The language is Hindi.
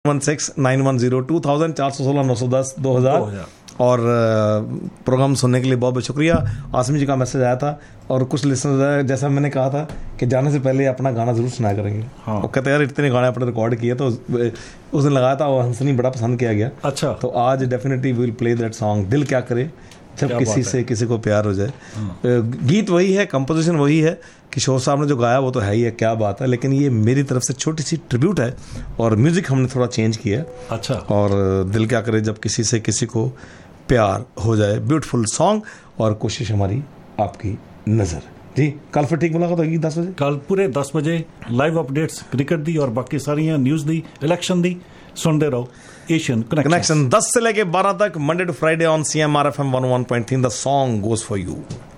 169102 416 910 2000 और प्रोग्राम सुनने के लिए बहुत बहुत शुक्रिया। आसमी जी का मैसेज आया था और कुछ लिसनर्स, जैसा मैंने कहा था कि जाने से पहले अपना गाना जरूर सुनाया करेंगे। हाँ। वो कहते यार इतने गाने आपने रिकॉर्ड किए, तो उस दिन लगाया था और हंसनी बड़ा पसंद किया गया। अच्छा, तो आज definitely will play that song, दिल क्या करे जब किसी से किसी को प्यार हो जाए। गीत वही है, कंपोजिशन वही है, किशोर साहब ने जो गाया वो तो है ही है, क्या बात है। लेकिन ये मेरी तरफ से छोटी सी ट्रिब्यूट है और म्यूजिक हमने थोड़ा चेंज किया है। अच्छा, और दिल क्या करे जब किसी से किसी को प्यार हो जाए, ब्यूटीफुल सॉन्ग। और कोशिश हमारी आपकी नजर जी। कल फिर ठीक मुलाकात होगी 10 बजे। कल पूरे 10 बजे लाइव अपडेट्स, क्रिकेट दी और बाकी सारी न्यूज दी, इलेक्शन दी, सुनते रहो एशियन कनेक्शन 10 से लेके 12 तक, Monday to Friday on CMR FM 101.3। The song goes for you.